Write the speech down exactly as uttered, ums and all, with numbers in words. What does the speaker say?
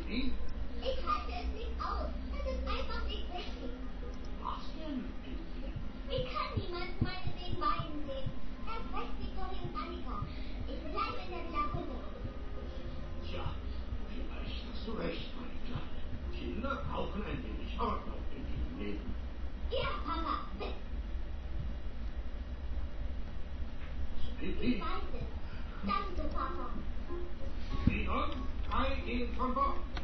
Pippi? Ich halte es nicht aus. Das ist einfach nicht richtig. Was denn, Pippi? Wie kann niemand meinetwegen weinen sehen? Erst recht Victoria und Annika. Ich bleibe in der Villa Kunde. Tja, vielleicht hast du recht, meine Kleine. Kinder brauchen ein wenig Ordnung in ihrem Leben. Ja, Papa. Pippi? Ich weiß es. Danke, Papa. Leon, drei gehen von Bord.